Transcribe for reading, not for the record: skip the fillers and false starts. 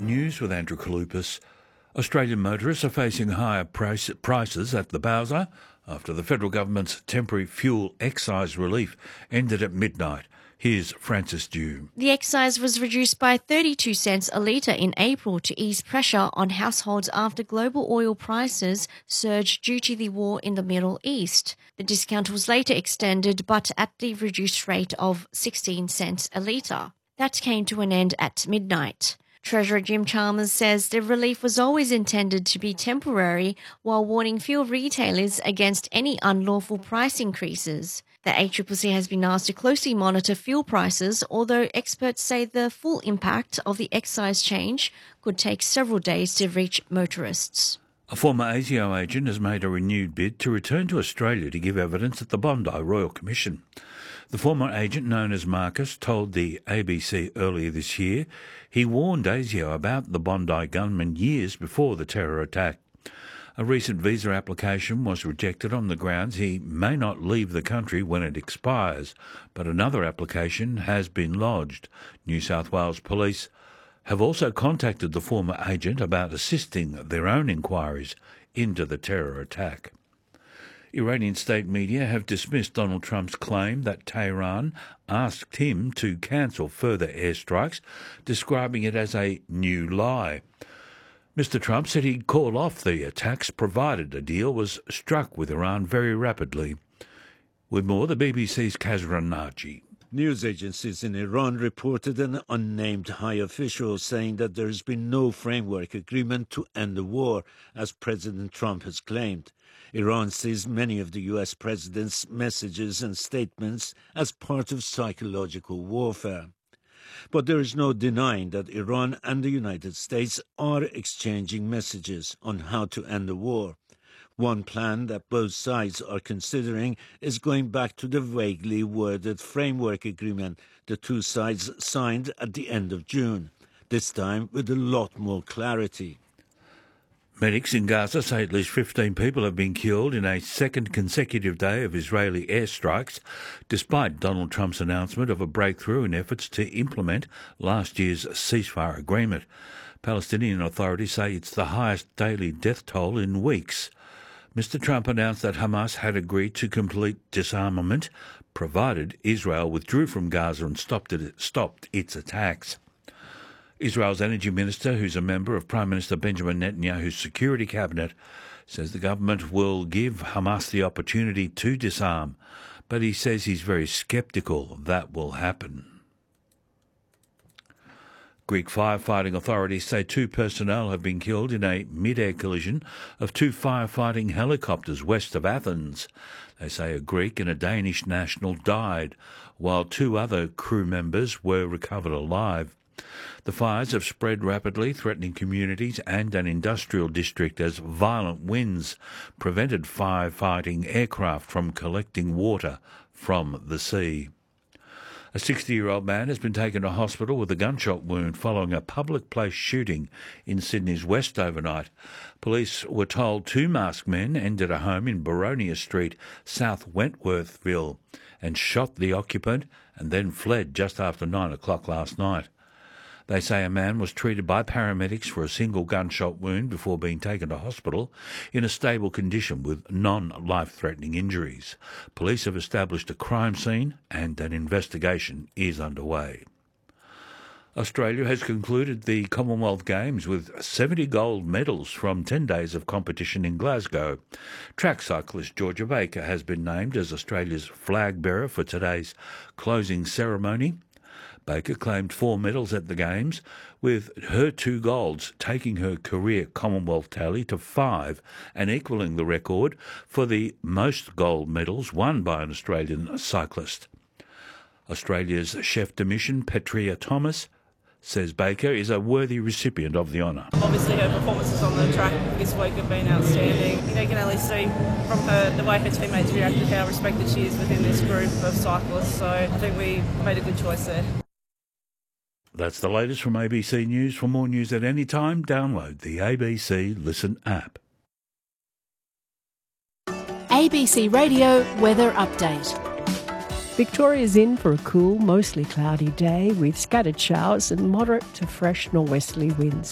News with Andrew Kalupas. Australian motorists are facing higher prices at the bowser after the federal government's temporary fuel excise relief ended at midnight. Here's Francis Dew. The excise was reduced by 32 cents a litre in April to ease pressure on households after global oil prices surged due to the war in the Middle East. The discount was later extended, but at the reduced rate of 16 cents a litre. That came to an end at midnight. Treasurer Jim Chalmers says the relief was always intended to be temporary, while warning fuel retailers against any unlawful price increases. The ACCC has been asked to closely monitor fuel prices, although experts say the full impact of the excise change could take several days to reach motorists. A former ASIO agent has made a renewed bid to return to Australia to give evidence at the Bondi Royal Commission. The former agent, known as Marcus, told the ABC earlier this year he warned ASIO about the Bondi gunman years before the terror attack. A recent visa application was rejected on the grounds he may not leave the country when it expires, but another application has been lodged. New South Wales Police have also contacted the former agent about assisting their own inquiries into the terror attack. Iranian state media have dismissed Donald Trump's claim that Tehran asked him to cancel further airstrikes, describing it as a new lie. Mr. Trump said he'd call off the attacks provided a deal was struck with Iran very rapidly. With more, the BBC's Kazran Naji. News agencies in Iran reported an unnamed high official saying that there has been no framework agreement to end the war, as President Trump has claimed. Iran sees many of the U.S. president's messages and statements as part of psychological warfare. But there is no denying that Iran and the United States are exchanging messages on how to end the war. One plan that both sides are considering is going back to the vaguely worded framework agreement the two sides signed at the end of June, this time with a lot more clarity. Medics in Gaza say at least 15 people have been killed in a second consecutive day of Israeli airstrikes, despite Donald Trump's announcement of a breakthrough in efforts to implement last year's ceasefire agreement. Palestinian authorities say it's the highest daily death toll in weeks. Mr. Trump announced that Hamas had agreed to complete disarmament, provided Israel withdrew from Gaza and stopped its attacks. Israel's energy minister, who's a member of Prime Minister Benjamin Netanyahu's security cabinet, says the government will give Hamas the opportunity to disarm, but he says he's very sceptical that will happen. Greek firefighting authorities say 2 personnel have been killed in a mid-air collision of 2 firefighting helicopters west of Athens. They say a Greek and a Danish national died, while 2 other crew members were recovered alive. The fires have spread rapidly, threatening communities and an industrial district as violent winds prevented firefighting aircraft from collecting water from the sea. A 60-year-old man has been taken to hospital with a gunshot wound following a public place shooting in Sydney's west overnight. Police were told 2 masked men entered a home in Baronia Street, South Wentworthville, and shot the occupant and then fled just after 9 o'clock last night. They say a man was treated by paramedics for a single gunshot wound before being taken to hospital in a stable condition with non-life-threatening injuries. Police have established a crime scene and an investigation is underway. Australia has concluded the Commonwealth Games with 70 gold medals from 10 days of competition in Glasgow. Track cyclist Georgia Baker has been named as Australia's flag bearer for today's closing ceremony. Baker claimed 4 medals at the Games, with her 2 golds taking her career Commonwealth tally to 5 and equalling the record for the most gold medals won by an Australian cyclist. Australia's chef de mission, Petria Thomas, says Baker is a worthy recipient of the honour. Obviously her performances on the track this week have been outstanding. You can only see from her the way her teammates reacted how respected she is within this group of cyclists, so I think we made a good choice there. That's the latest from ABC News. For more news at any time, download the ABC Listen app. ABC Radio Weather Update. Victoria's in for a cool, mostly cloudy day with scattered showers and moderate to fresh norwesterly winds.